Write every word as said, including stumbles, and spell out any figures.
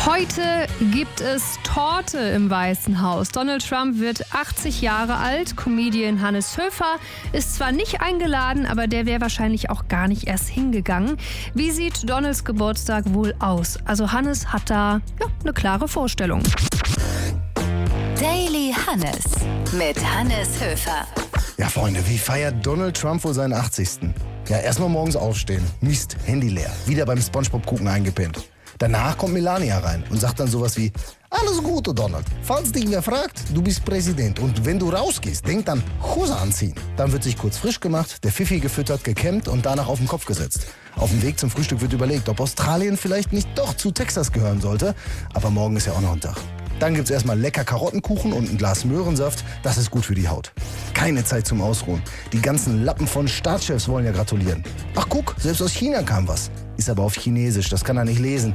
Heute gibt es Torte im Weißen Haus. Donald Trump wird achtzig Jahre alt. Comedian Hannes Höfer ist zwar nicht eingeladen, aber der wäre wahrscheinlich auch gar nicht erst hingegangen. Wie sieht Donalds Geburtstag wohl aus? Also Hannes hat da ja, eine klare Vorstellung. Daily Hannes mit Hannes Höfer. Ja, Freunde, wie feiert Donald Trump wohl seinen achtzigsten? Ja, erstmal morgens aufstehen. Mist, Handy leer. Wieder beim Spongebob-Kuchen eingepennt. Danach kommt Melania rein und sagt dann sowas wie: Alles Gute, Donald. Falls dich wer fragt, du bist Präsident. Und wenn du rausgehst, denk dann, Hose anziehen. Dann wird sich kurz frisch gemacht, der Pfiffi gefüttert, gekämmt und danach auf den Kopf gesetzt. Auf dem Weg zum Frühstück wird überlegt, ob Australien vielleicht nicht doch zu Texas gehören sollte. Aber morgen ist ja auch noch ein Tag. Dann gibt's erstmal lecker Karottenkuchen und ein Glas Möhrensaft. Das ist gut für die Haut. Keine Zeit zum Ausruhen. Die ganzen Lappen von Staatschefs wollen ja gratulieren. Ach guck, selbst aus China kam was. Ist aber auf Chinesisch, das kann er nicht lesen.